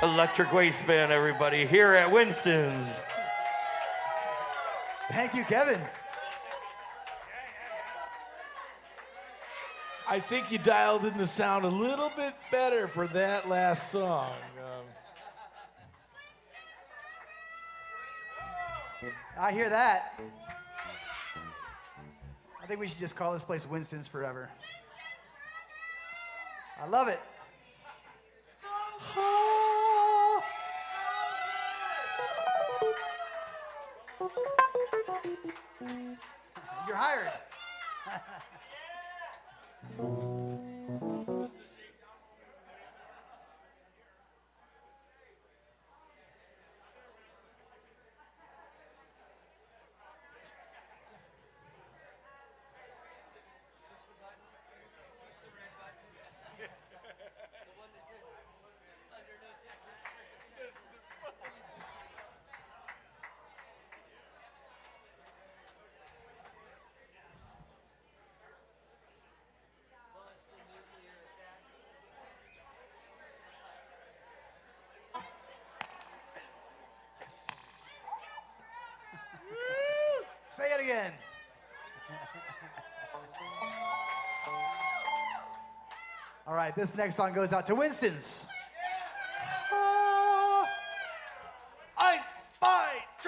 Electric Waste Band, everybody, here at Winston's. Thank you, Kevin. I think you dialed in the sound a little bit better for that last song. I hear that. I think we should just call this place Winston's forever. I love it. You're hired. Say it again. All right, this next song goes out to Winston's.